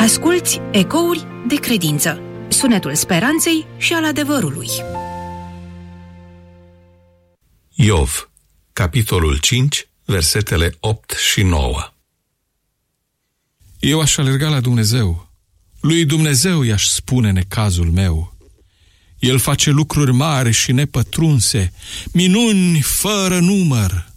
Asculți Ecouri de credință, sunetul speranței și al adevărului. Iov, capitolul 5, versetele 8 și 9. Eu aș alerga la Dumnezeu. Lui Dumnezeu i-aș spune necazul meu. El face lucruri mari și nepătrunse, minuni fără număr.